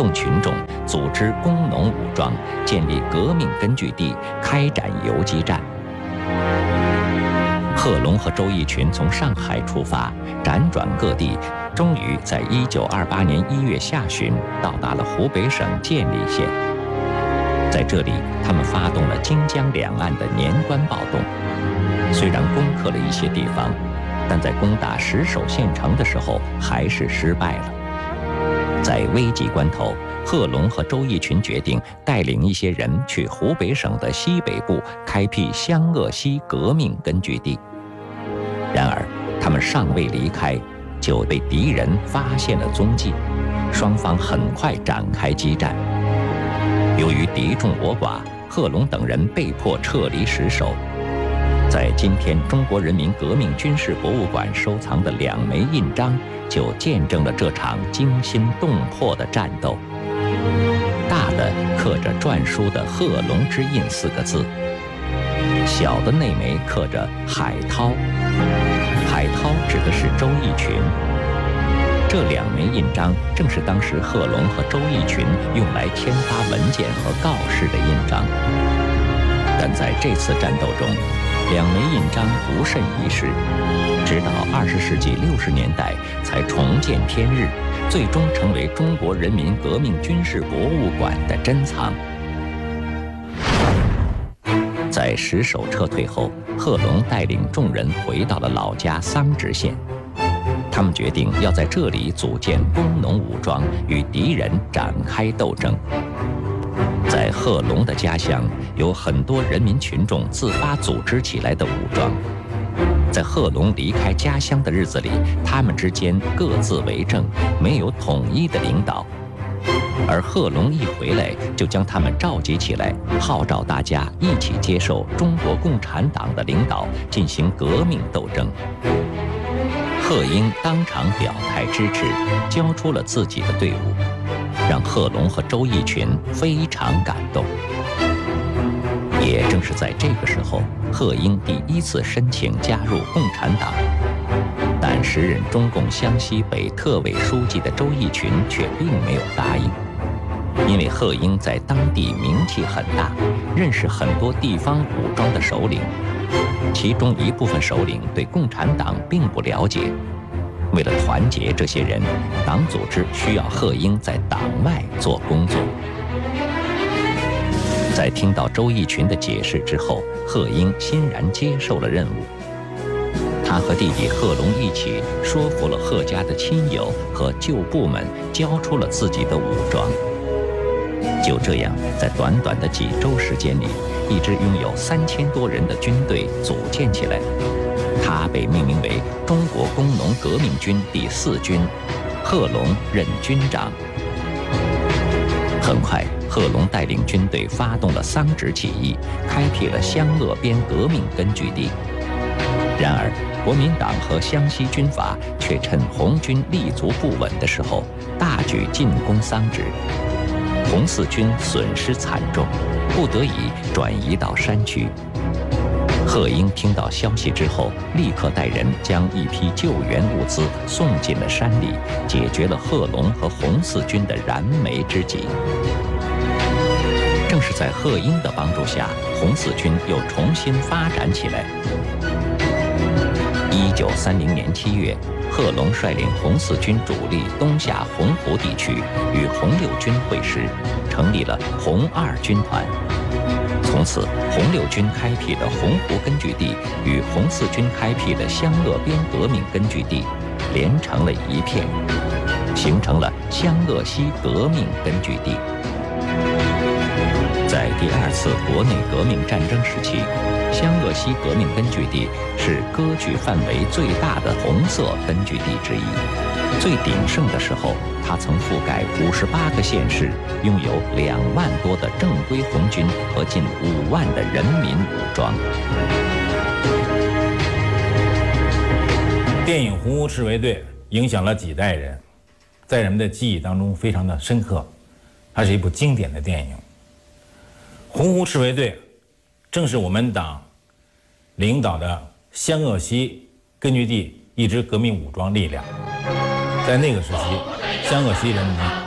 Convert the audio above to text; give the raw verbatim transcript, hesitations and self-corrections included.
动群众，组织工农武装，建立革命根据地，开展游击战。贺龙和周逸群从上海出发，辗转各地，终于在一九二八年一月下旬到达了湖北省建利县。在这里，他们发动了荆江两岸的年关暴动。虽然攻克了一些地方，但在攻打石首县城的时候还是失败了。在危急关头，贺龙和周逸群决定带领一些人去湖北省的西北部开辟湘鄂西革命根据地。然而，他们尚未离开，就被敌人发现了踪迹，双方很快展开激战。由于敌众我寡，贺龙等人被迫撤离石首。在今天中国人民革命军事博物馆收藏的两枚印章，就见证了这场惊心动魄的战斗。大的刻着篆书的“贺龙之印”四个字，小的那枚刻着“海涛”，海涛指的是周逸群。这两枚印章正是当时贺龙和周逸群用来签发文件和告示的印章。但在这次战斗中，两枚印章不甚一试，直到二十世纪六十年代才重见天日，最终成为中国人民革命军事博物馆的珍藏。在石首撤退后，贺龙带领众人回到了老家桑植县。他们决定要在这里组建工农武装，与敌人展开斗争。在贺龙的家乡，有很多人民群众自发组织起来的武装。在贺龙离开家乡的日子里，他们之间各自为政，没有统一的领导。而贺龙一回来，就将他们召集起来，号召大家一起接受中国共产党的领导，进行革命斗争。贺英当场表态支持，交出了自己的队伍，让贺龙和周逸群非常感动。也正是在这个时候，贺英第一次申请加入共产党，但时任中共湘西北特委书记的周逸群却并没有答应。因为贺英在当地名气很大，认识很多地方武装的首领，其中一部分首领对共产党并不了解。为了团结这些人，党组织需要贺英在党外做工作。在听到周逸群的解释之后，贺英欣然接受了任务。他和弟弟贺龙一起说服了贺家的亲友和旧部们，交出了自己的武装。就这样，在短短的几周时间里，一支拥有三千多人的军队组建起来，它被命名为中国工农革命军第四军，贺龙任军长。很快，贺龙带领军队发动了桑植起义，开辟了湘鄂边革命根据地。然而，国民党和湘西军阀却趁红军立足不稳的时候，大举进攻桑植。红四军损失惨重，不得已转移到山区。贺英听到消息之后，立刻带人将一批救援物资送进了山里，解决了贺龙和红四军的燃眉之急。正是在贺英的帮助下，红四军又重新发展起来。一九三零年七月，贺龙率领红四军主力东下洪湖地区，与红六军会师，成立了红二军团。从此，红六军开辟的洪湖根据地与红四军开辟的湘鄂边革命根据地连成了一片，形成了湘鄂西革命根据地。在第二次国内革命战争时期，湘鄂西革命根据地是割据范围最大的红色根据地之一。最鼎盛的时候，它曾覆盖五十八个县市，拥有两万多的正规红军和近五万的人民武装。 电影《红湖赤卫队》影响了几代人，在人们的记忆当中非常的深刻，它是一部经典的电影。红湖赤卫队正是我们党领导的湘鄂西根据地一支革命武装力量。在那个时期，湘鄂西人民